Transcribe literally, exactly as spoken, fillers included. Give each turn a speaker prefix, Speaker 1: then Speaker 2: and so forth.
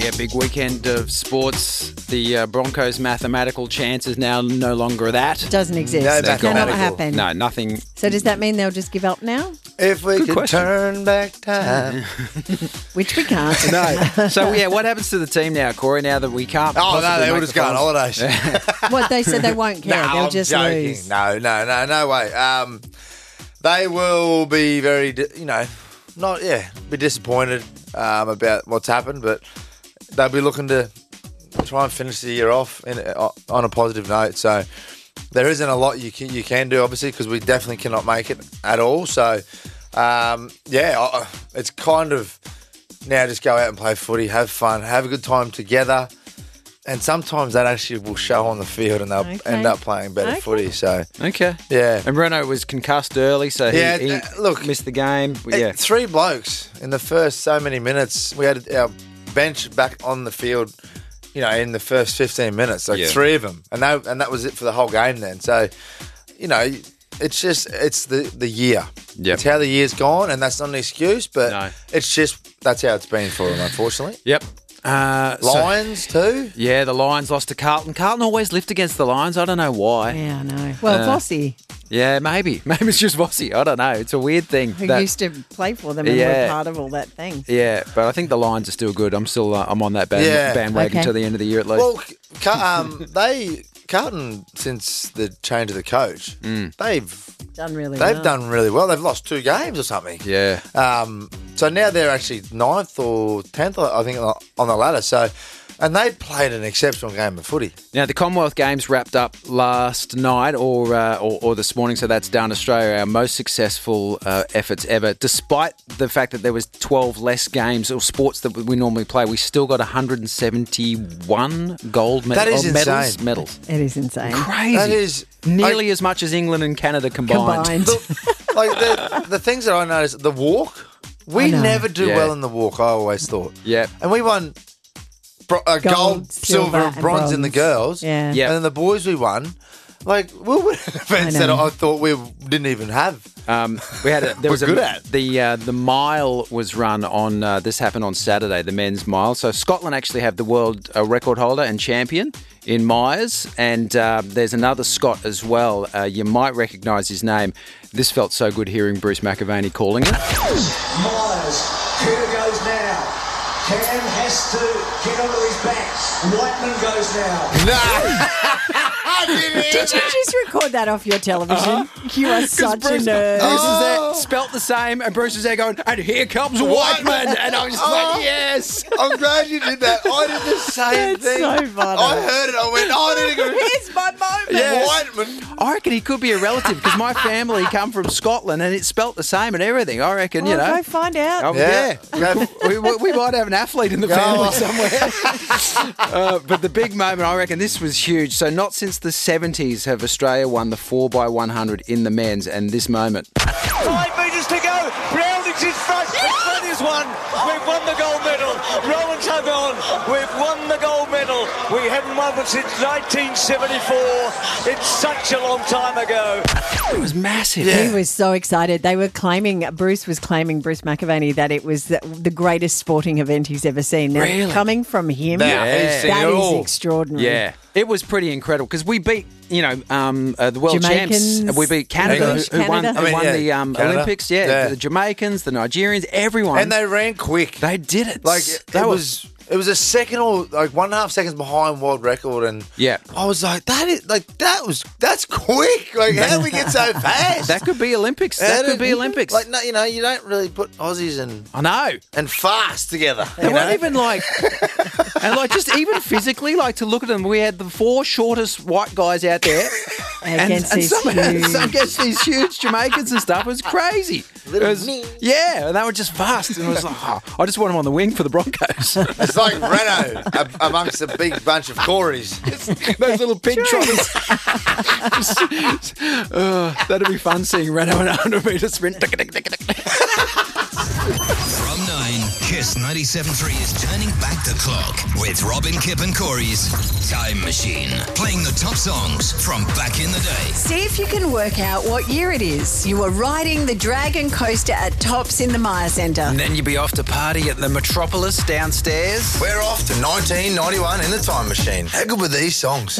Speaker 1: Yeah, big weekend of sports. The uh, Broncos' mathematical chance is now no longer that.
Speaker 2: Doesn't exist.
Speaker 3: No,
Speaker 2: It cannot
Speaker 3: mathematical.
Speaker 2: happen.
Speaker 1: No, nothing.
Speaker 2: So does that mean they'll just give up now?
Speaker 3: If we
Speaker 1: Good
Speaker 3: could
Speaker 1: question.
Speaker 3: turn back time.
Speaker 2: Which we can't.
Speaker 1: No. So, yeah, what happens to the team now, Corey, now that we can't
Speaker 3: Oh, no,
Speaker 1: possibly
Speaker 3: they will
Speaker 1: make
Speaker 3: just
Speaker 1: the
Speaker 3: go on
Speaker 1: finals?
Speaker 3: holidays.
Speaker 2: What, they said they won't care.
Speaker 3: No,
Speaker 2: They'll
Speaker 3: I'm
Speaker 2: just
Speaker 3: joking.
Speaker 2: lose.
Speaker 3: No, no, no, no way. Um, they will be very, di- you know, not, yeah, be disappointed um, about what's happened, but they'll be looking to try and finish the year off in, uh, on a positive note. So there isn't a lot you can, you can do, obviously, because we definitely cannot make it at all. So, um, yeah, I- it's kind of now just go out and play footy, have fun, have a good time together. And sometimes that actually will show on the field and they'll
Speaker 2: Okay.
Speaker 3: end up playing better
Speaker 2: Okay.
Speaker 3: footy. So,
Speaker 1: Okay.
Speaker 3: yeah.
Speaker 1: And Renault was concussed early, so he,
Speaker 3: Yeah,
Speaker 1: he
Speaker 3: uh, look,
Speaker 1: missed the game. But
Speaker 3: Uh,
Speaker 1: yeah.
Speaker 3: Three blokes in the first so many minutes. We had our bench back on the field, you know, in the first fifteen minutes. Like
Speaker 1: Yeah.
Speaker 3: three of them. And that, and that was it for the whole game then. So, you know, it's just, it's the, the year.
Speaker 1: Yep.
Speaker 3: It's how the year's gone, and that's not an excuse, but
Speaker 1: No.
Speaker 3: it's just, that's how it's been for them, unfortunately.
Speaker 1: Yep. Uh, so-
Speaker 3: Lions too.
Speaker 1: yeah, the Lions lost to Carlton. Carlton always lift against the Lions. I don't know why.
Speaker 2: Yeah, I know. Well,
Speaker 1: Uh,
Speaker 2: Vossi,
Speaker 1: Yeah, maybe. Maybe it's just Vossi. I don't know. It's a weird thing.
Speaker 2: who
Speaker 1: that-
Speaker 2: used to play for them and
Speaker 1: Yeah.
Speaker 2: were part of all that thing.
Speaker 1: Yeah, but I think the Lions are still good. I'm still uh, I'm on that band,
Speaker 3: Yeah.
Speaker 1: bandwagon
Speaker 2: Okay.
Speaker 1: till the end of the year at least.
Speaker 3: Well, Car- um, they Carlton, since the change of the coach,
Speaker 1: Mm.
Speaker 3: they've
Speaker 2: Done really
Speaker 3: they've
Speaker 2: well.
Speaker 3: done really well. They've lost two games or something.
Speaker 1: yeah.
Speaker 3: Um, so now they're actually ninth or tenth, I think, on the ladder. So, and they played an exceptional game of footy.
Speaker 1: Now the Commonwealth Games wrapped up last night or uh, or, or this morning, so that's down Australia, our most successful uh, efforts ever. Despite the fact that there was twelve less games or sports that we normally play, we still got one hundred seventy-one gold med-
Speaker 3: That is
Speaker 1: oh, medals.
Speaker 3: insane.
Speaker 1: Medals.
Speaker 2: It is insane.
Speaker 1: Crazy.
Speaker 3: That is
Speaker 1: nearly as much as England and Canada combined.
Speaker 2: Combined.
Speaker 3: Look, like the the things that I noticed, the walk. We
Speaker 2: I know.
Speaker 3: never do
Speaker 1: Yeah.
Speaker 3: well in the walk. I always thought.
Speaker 1: Yeah.
Speaker 3: And we won bro- uh, gold,
Speaker 2: Gold,
Speaker 3: silver,
Speaker 2: silver,
Speaker 3: and
Speaker 2: and
Speaker 3: bronze, in the
Speaker 2: bronze.
Speaker 3: girls.
Speaker 2: Yeah.
Speaker 1: Yeah.
Speaker 3: And then the boys we won. Like we were events that
Speaker 2: know.
Speaker 3: I thought we didn't even have.
Speaker 1: Um, we had a, there was
Speaker 3: We're good
Speaker 1: a,
Speaker 3: at.
Speaker 1: the uh, the mile was run on uh, this happened on Saturday, the men's mile. So Scotland actually have the world uh, record holder and champion in Myers, and uh, there's another Scot as well. Uh, you might recognise his name. This felt so good hearing Bruce McAvaney calling it.
Speaker 4: Myers, Cooter goes now. Cam has to get onto his back. Whiteman goes now.
Speaker 2: Did you just record that off your television? You are such
Speaker 1: Bruce,
Speaker 2: a nerd.
Speaker 1: Bruce
Speaker 3: Oh.
Speaker 1: is there, spelt the same, and Bruce is there going, and here comes Whiteman. And I was just
Speaker 3: Oh.
Speaker 1: like, yes.
Speaker 3: I'm glad you did that. I did the same
Speaker 2: That's
Speaker 3: thing.
Speaker 2: so funny.
Speaker 3: I heard it. I went, oh, I need to go.
Speaker 2: Here's my moment.
Speaker 1: Yeah.
Speaker 3: Whiteman.
Speaker 1: I reckon he could be a relative because my family come from Scotland and it's spelt the same and everything. I reckon, you
Speaker 2: Well,
Speaker 1: know.
Speaker 2: go find out.
Speaker 1: Oh,
Speaker 3: Yeah.
Speaker 1: yeah. we, we, we might have an athlete in the
Speaker 3: Go
Speaker 1: family
Speaker 3: on.
Speaker 1: somewhere. uh, but the big moment, I reckon this was huge. So not since the seventies have Australia won the four by one hundred in the men's, and this moment.
Speaker 4: Five metres to go. Brownings's in front. Australia's won. We've won the gold medal. Rowan's hung on. We've won the gold medal. We haven't won one since nineteen seventy-four. It's such a long time ago.
Speaker 1: It was massive.
Speaker 3: Yeah.
Speaker 2: He was so excited. They were claiming, Bruce was claiming, Bruce McAvaney, that it was the, the greatest sporting event he's ever seen. Now,
Speaker 1: Really?
Speaker 2: coming from him,
Speaker 3: Now,
Speaker 1: he's
Speaker 3: seen
Speaker 2: that
Speaker 3: it
Speaker 2: is
Speaker 3: all.
Speaker 2: extraordinary.
Speaker 1: Yeah, it was pretty incredible because we beat, you know, um, uh, the world champs.
Speaker 2: Jamaicans,
Speaker 1: We beat Canada,
Speaker 3: English,
Speaker 1: who, who won,
Speaker 2: Canada.
Speaker 1: who
Speaker 3: I mean,
Speaker 1: won
Speaker 3: yeah,
Speaker 1: the um,
Speaker 3: Canada.
Speaker 1: Olympics. Yeah,
Speaker 3: Yeah.
Speaker 1: the Jamaicans, the Nigerians, everyone.
Speaker 3: And they ran quick.
Speaker 1: they did it.
Speaker 3: Like
Speaker 1: that
Speaker 3: it was, it was a second or like one and a half seconds behind world record, and
Speaker 1: Yeah.
Speaker 3: I was like, that is like that was that's quick. Like how did we get so fast?
Speaker 1: That could be Olympics.
Speaker 3: How
Speaker 1: That could
Speaker 3: did-
Speaker 1: be Olympics.
Speaker 3: Like no, you know, you don't really put Aussies and
Speaker 1: I know.
Speaker 3: and fast together.
Speaker 1: They
Speaker 3: You
Speaker 1: weren't
Speaker 3: know?
Speaker 1: even like, and like just even physically, like to look at them, we had the four shortest white guys out there.
Speaker 2: Against these
Speaker 1: some,
Speaker 2: huge-
Speaker 1: some against these huge Jamaicans and stuff. It was crazy.
Speaker 3: Little
Speaker 1: It was-
Speaker 3: me.
Speaker 1: yeah, and they were just fast. And it was like, oh, I just want them on the wing for the Broncos.
Speaker 3: It's like Renault ab- amongst a big bunch of Corys.
Speaker 1: Those little pig trotties. uh, that'd be fun seeing Renault and one hundred metre sprint.
Speaker 5: From nine, Kiss ninety-seven point three is turning back the clock with Robin, Kip and Corey's Time Machine. Playing the top songs from back in the day.
Speaker 2: See if you can work out what year it is. You were riding the Dragon Coaster at Tops in the Myer Centre.
Speaker 1: And then you'd be off to party at the Metropolis downstairs.
Speaker 3: We're off to nineteen ninety-one in the Time Machine. How good were these songs?